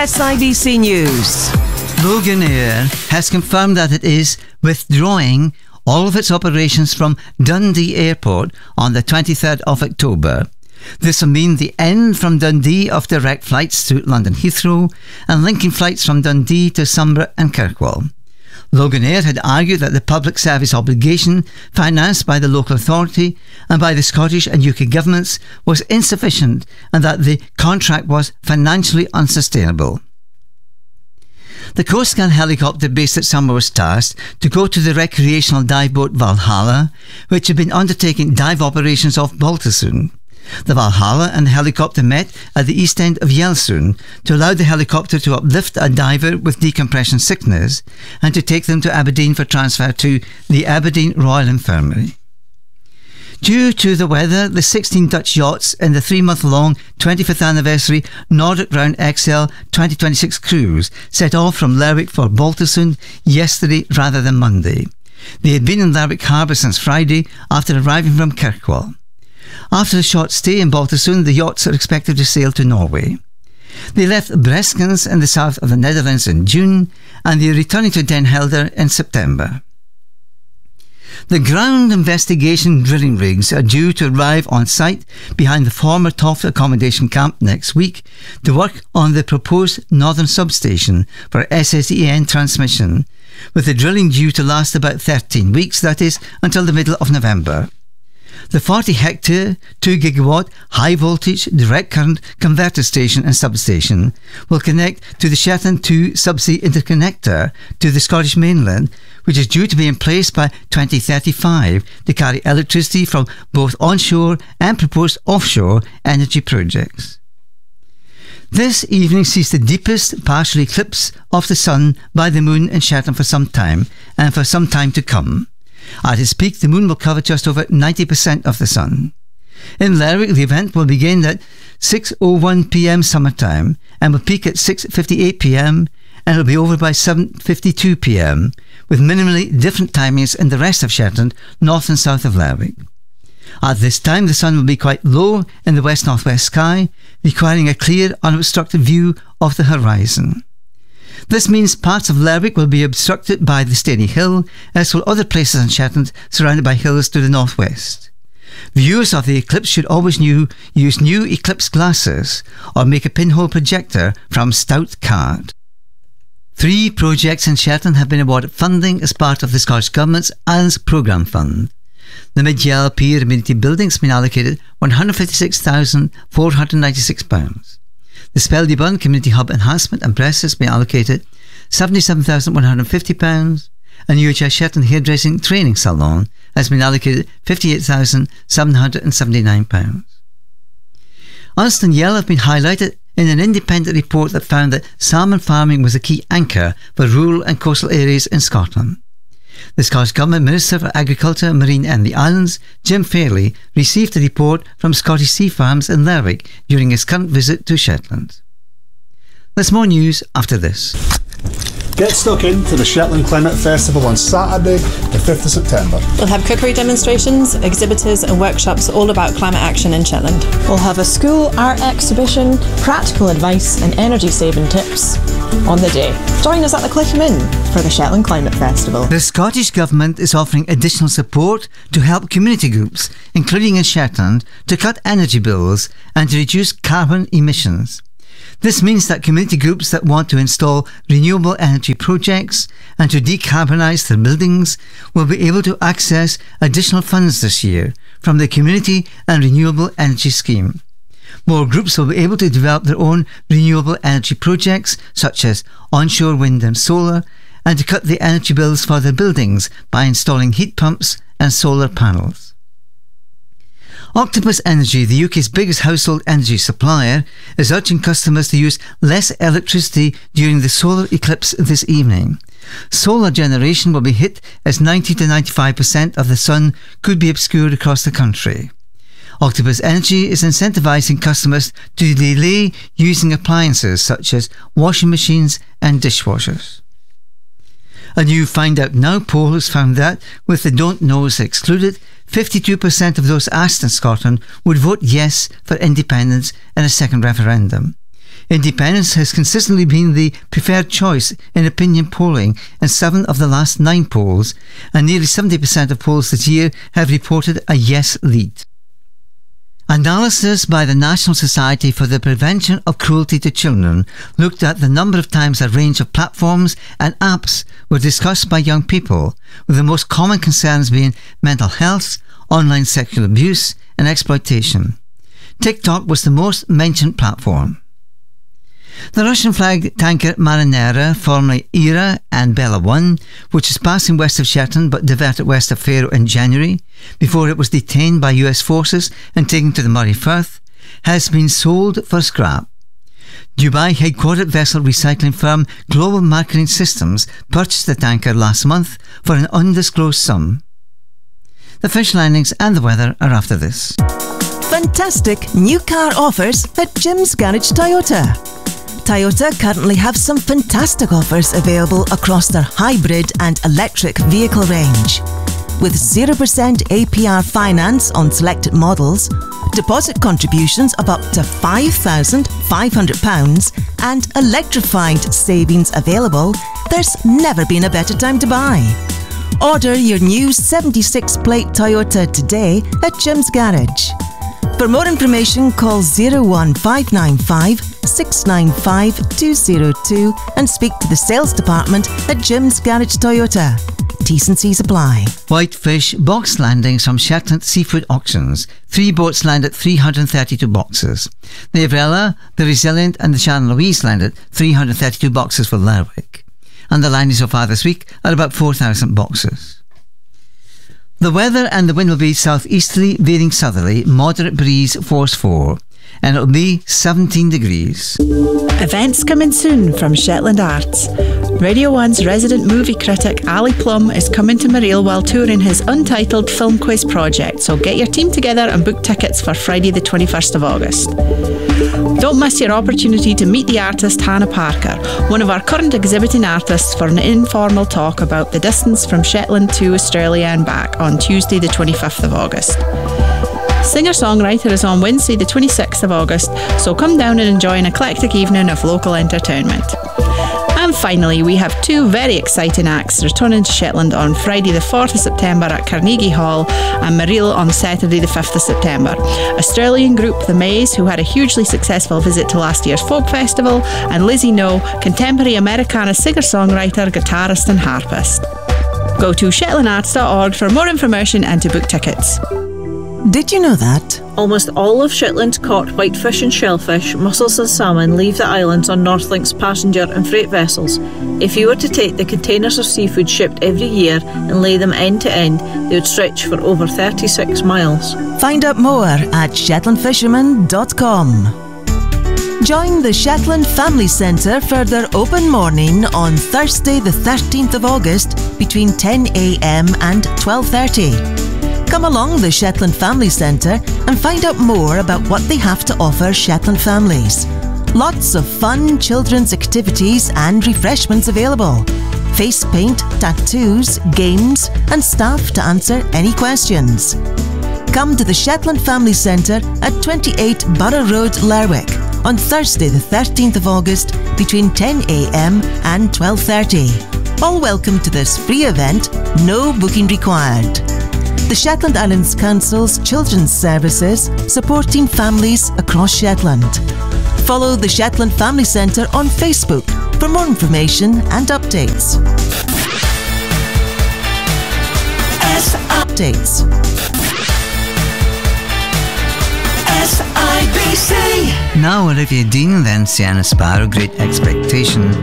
SIBC News. Loganair has confirmed that it is withdrawing all of its operations from Dundee Airport on the 23rd of October. This will mean the end from Dundee of direct flights to London Heathrow and linking flights from Dundee to Sunborough and Kirkwall. Loganair had argued that the public service obligation financed by the local authority and by the Scottish and UK governments was insufficient and that the contract was financially unsustainable. The Coast Guard helicopter based at Sunborough was tasked to go to the recreational dive boat Valhalla, which had been undertaking dive operations off Baltusrol. The Valhalla and the helicopter met at the east end of Yellowstone to allow the helicopter to uplift a diver with decompression sickness and to take them to Aberdeen for transfer to the Aberdeen Royal Infirmary. Due to the weather, the 16 Dutch yachts in the 3-month-long 25th anniversary Nordic Round XL 2026 cruise set off from Lerwick for Baltusrol yesterday rather than Monday. They had been in Lerwick Harbour since Friday after arriving from Kirkwall. After a short stay in Baltusrol, the yachts are expected to sail to Norway. They left Breskens in the south of the Netherlands in June and they are returning to Den Helder in September. The ground investigation drilling rigs are due to arrive on site behind the former Toft accommodation camp next week to work on the proposed northern substation for SSEN transmission, with the drilling due to last about 13 weeks, that is, until the middle of November. The 40-hectare, 2-gigawatt, high-voltage, direct current converter station and substation will connect to the Shetland 2 subsea interconnector to the Scottish mainland, which is due to be in place by 2035 to carry electricity from both onshore and proposed offshore energy projects. This evening sees the deepest partial eclipse of the sun by the moon in Shetland for some time and for some time to come. At its peak, the moon will cover just over 90% of the sun. In Lerwick, the event will begin at 6:01 p.m. summertime and will peak at 6:58 p.m. and it will be over by 7:52 p.m. with minimally different timings in the rest of Shetland, north and south of Lerwick. At this time, the sun will be quite low in the west-northwest sky, requiring a clear, unobstructed view of the horizon. This means parts of Lerwick will be obstructed by the Steny Hill, as will other places in Shetland surrounded by hills to the northwest. Viewers of the eclipse should always use new eclipse glasses or make a pinhole projector from stout card. 3 projects in Shetland have been awarded funding as part of the Scottish Government's ALANS Programme Fund. The Mid-Yell Pier amenity building has been allocated £156,496. The Speldiebun Community Hub Enhancement and Press has been allocated £77,150. And UHS Shetland Hairdressing Training Salon has been allocated £58,779. Ernst & Young have been highlighted in an independent report that found that salmon farming was a key anchor for rural and coastal areas in Scotland. The Scottish Government Minister for Agriculture, Marine and the Islands, Jim Fairley, received a report from Scottish Sea Farms in Lerwick during his current visit to Shetland. There's more news after this. Get stuck into the Shetland Climate Festival on Saturday, the 5th of September. We'll have cookery demonstrations, exhibitors and workshops all about climate action in Shetland. We'll have a school art exhibition, practical advice and energy saving tips on the day. Join us at the Cliffy Inn for the Shetland Climate Festival. The Scottish Government is offering additional support to help community groups, including in Shetland, to cut energy bills and to reduce carbon emissions. This means that community groups that want to install renewable energy projects and to decarbonise their buildings will be able to access additional funds this year from the Community and Renewable Energy Scheme. More groups will be able to develop their own renewable energy projects such as onshore wind and solar and to cut the energy bills for their buildings by installing heat pumps and solar panels. Octopus Energy, the UK's biggest household energy supplier, is urging customers to use less electricity during the solar eclipse this evening. Solar generation will be hit as 90 to 95% of the sun could be obscured across the country. Octopus Energy is incentivising customers to delay using appliances such as washing machines and dishwashers. A new Find Out Now poll has found that, with the don't knows excluded, 52% of those asked in Scotland would vote yes for independence in a second referendum. Independence has consistently been the preferred choice in opinion polling in 7 of the last 9 polls, and nearly 70% of polls this year have reported a yes lead. Analysis by the National Society for the Prevention of Cruelty to Children looked at the number of times a range of platforms and apps were discussed by young people, with the most common concerns being mental health, online sexual abuse and exploitation. TikTok was the most mentioned platform. The Russian-flagged tanker Marinera, formerly Ira and Bella 1, which is passing west of Shetland but diverted west of Faroe in January, before it was detained by US forces and taken to the Moray Firth, has been sold for scrap. Dubai-headquartered vessel recycling firm Global Marketing Systems purchased the tanker last month for an undisclosed sum. The fish landings and the weather are after this. Fantastic new car offers at Jim's Garage Toyota. Toyota currently have some fantastic offers available across their hybrid and electric vehicle range. With 0% APR finance on selected models, deposit contributions of up to £5,500 and electrified savings available, there's never been a better time to buy. Order your new 76 plate Toyota today at Jim's Garage. For more information, call 01595 695 202 and speak to the sales department at Jim's Garage Toyota. T's and C's apply. Whitefish box landings from Shetland Seafood Auctions. 3 boats landed 332 boxes. The Avrella, the Resilient and the Sharon Louise landed 332 boxes for Lerwick. And the landings so far this week are about 4,000 boxes. The weather and the wind will be southeasterly, veering southerly, moderate breeze, force 4, and it'll be 17 degrees. Events coming soon from Shetland Arts. Radio 1's resident movie critic Ali Plum is coming to Mareel while touring his untitled film quiz project, so get your team together and book tickets for Friday the 21st of August. Don't miss your opportunity to meet the artist Hannah Parker, one of our current exhibiting artists, for an informal talk about the distance from Shetland to Australia and back on Tuesday the 25th of August. Singer-songwriter is on Wednesday the 26th of August, so come down and enjoy an eclectic evening of local entertainment. And finally, we have 2 very exciting acts returning to Shetland on Friday the 4th of September at Carnegie Hall and Mareel on Saturday the 5th of September. Australian group The Maze, who had a hugely successful visit to last year's folk festival, and Lizzie No, contemporary Americana singer-songwriter, guitarist and harpist. Go to shetlandarts.org for more information and to book tickets. Did you know that? Almost all of Shetland's caught whitefish and shellfish, mussels and salmon leave the islands on Northlink's passenger and freight vessels. If you were to take the containers of seafood shipped every year and lay them end to end, they would stretch for over 36 miles. Find out more at shetlandfisherman.com. Join the Shetland Family Centre for their open morning on Thursday the 13th of August between 10 a.m. and 12:30. Come along the Shetland Family Centre and find out more about what they have to offer Shetland families. Lots of fun children's activities and refreshments available. Face paint, tattoos, games and staff to answer any questions. Come to the Shetland Family Centre at 28 Borough Road, Lerwick on Thursday the 13th of August between 10 a.m. and 12:30. All welcome to this free event, no booking required. The Shetland Islands Council's Children's Services, supporting families across Shetland. Follow the Shetland Family Centre on Facebook for more information and updates. Updates. Now Olivia Dean, then Sienna Sparrow, Great Expectation.